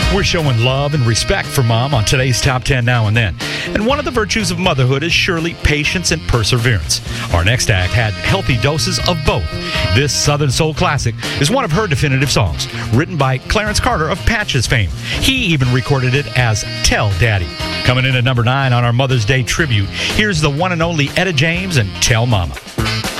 We're showing love and respect for Mom on today's Top 10 Now and Then. And one of the virtues of motherhood is surely patience and perseverance. Our next act had healthy doses of both. This Southern Soul classic is one of her definitive songs, written by Clarence Carter of Patches fame. He even recorded it as Tell Daddy. Coming in at number 9 on our Mother's Day tribute, here's the one and only Etta James and Tell Mama.